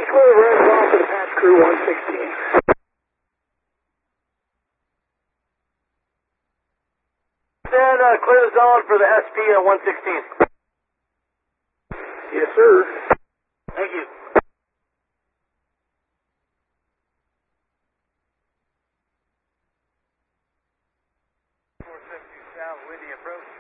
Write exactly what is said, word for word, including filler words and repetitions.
clear very well for the patch crew one sixteen. Then uh, clear the zone for the S P at one sixteen. Yes, sir. Thank you. four seven two South, windy approach.